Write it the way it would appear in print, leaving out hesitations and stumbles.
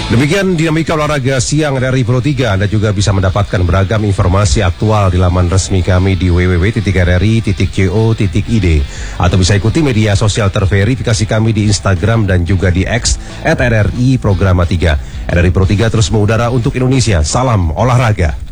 Demikian dinamika olahraga siang RRI Pro 3. Anda juga bisa mendapatkan beragam informasi aktual di laman resmi kami di www.rri.co.id atau bisa ikuti media sosial terverifikasi kami di Instagram dan juga di X @RRI Programa 3. RRI Pro 3 terus mengudara untuk Indonesia. Salam olahraga.